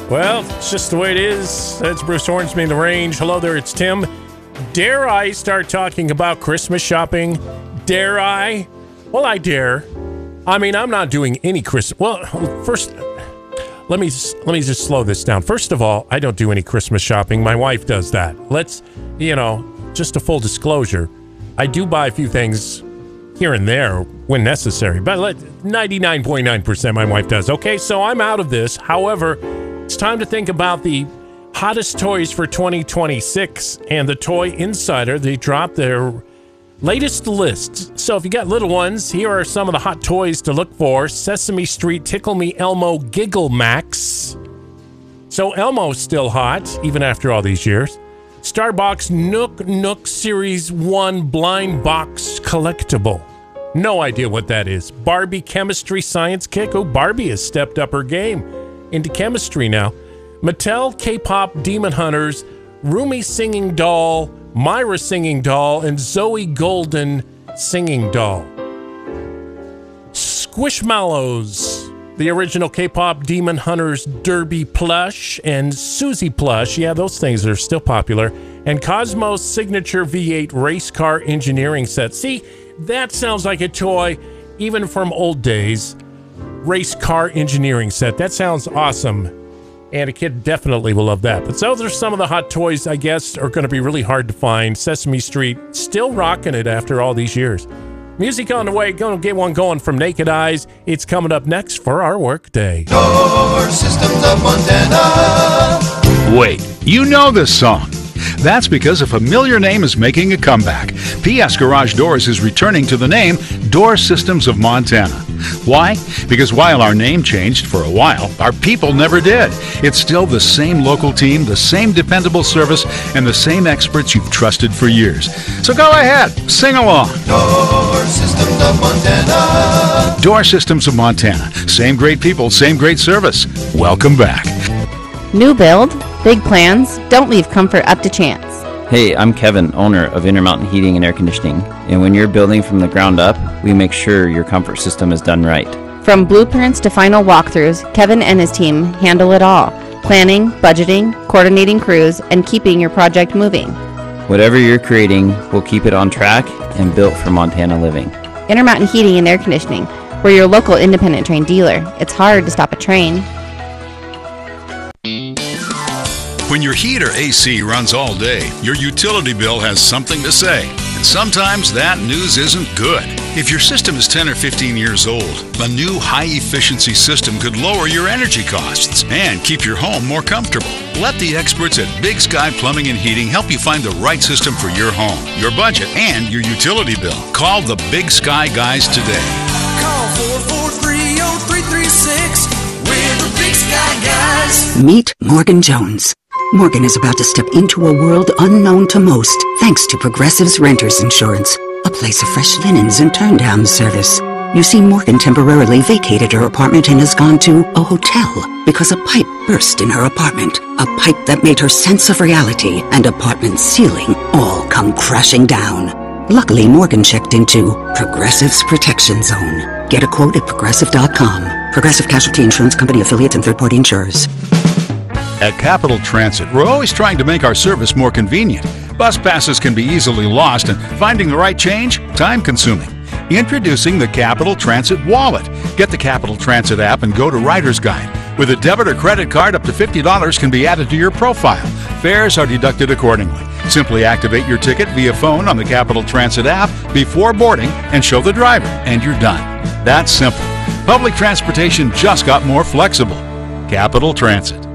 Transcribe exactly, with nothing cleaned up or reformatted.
Well, it's just the way it is. That's Bruce Hornsby in the Range. Hello there, it's Tim. Dare I start talking about Christmas shopping? Dare I? Well, I dare. I mean, I'm not doing any Christmas. Well, first, let me let me just slow this down. First of all, I don't do any Christmas shopping. My wife does that. Let's, you know, just a full disclosure. I do buy a few things here and there when necessary, but let, ninety-nine point nine percent my wife does. Okay, so I'm out of this. However, it's time to think about the hottest toys for twenty twenty-six, and the Toy Insider, they dropped their latest list. So if you got little ones, here are some of the hot toys to look for. Sesame Street Tickle Me Elmo Giggle Max. So Elmo's still hot, even after all these years. Starbucks Nook Nook Series one Blind Box Collectible. No idea what that is. Barbie Chemistry Science Kick. Oh, Barbie has stepped up her game into chemistry now. Mattel K-Pop Demon Hunters, Rumi Singing Doll, Myra Singing Doll, and Zoe Golden Singing Doll. Squishmallows, the original K-Pop Demon Hunters Derby plush, and Susie plush. Yeah, those things are still popular. And Cosmos Signature V eight Race Car Engineering Set. See, that sounds like a toy even from old days. Race Car Engineering Set. That sounds awesome. And a kid definitely will love that. But those are some of the hot toys, I guess, are going to be really hard to find. Sesame Street still rocking it after all these years. Music on the way. Going to get one going from Naked Eyes. It's coming up next for our workday. Door Systems of Montana. Wait, you know this song. That's because a familiar name is making a comeback. P S Garage Doors is returning to the name Door Systems of Montana. Why? Because while our name changed for a while, our people never did. It's still the same local team, the same dependable service, and the same experts you've trusted for years. So go ahead, sing along. Door Systems of Montana. Door Systems of Montana. Same great people, same great service. Welcome back. New build, big plans, don't leave comfort up to chance. Hey, I'm Kevin, owner of Intermountain Heating and Air Conditioning. And when you're building from the ground up, we make sure your comfort system is done right. From blueprints to final walkthroughs, Kevin and his team handle it all. Planning, budgeting, coordinating crews, and keeping your project moving. Whatever you're creating, we'll keep it on track and built for Montana living. Intermountain Heating and Air Conditioning. We're your local independent train dealer. It's hard to stop a train. When your heat or A C runs all day, your utility bill has something to say. And sometimes that news isn't good. If your system is ten or fifteen years old, a new high-efficiency system could lower your energy costs and keep your home more comfortable. Let the experts at Big Sky Plumbing and Heating help you find the right system for your home, your budget, and your utility bill. Call the Big Sky guys today. Call four four three oh three three six. We're the Big Sky guys. Meet Morgan Jones. Morgan is about to step into a world unknown to most, thanks to Progressive's Renters Insurance, a place of fresh linens and turn-down service. You see, Morgan temporarily vacated her apartment and has gone to a hotel because a pipe burst in her apartment, a pipe that made her sense of reality and apartment ceiling all come crashing down. Luckily, Morgan checked into Progressive's Protection Zone. Get a quote at progressive dot com. Progressive Casualty Insurance Company affiliates and third-party insurers. At Capital Transit, we're always trying to make our service more convenient. Bus passes can be easily lost, and finding the right change, time-consuming. Introducing the Capital Transit Wallet. Get the Capital Transit app and go to Rider's Guide. With a debit or credit card, up to fifty dollars can be added to your profile. Fares are deducted accordingly. Simply activate your ticket via phone on the Capital Transit app before boarding and show the driver, and you're done. That's simple. Public transportation just got more flexible. Capital Transit.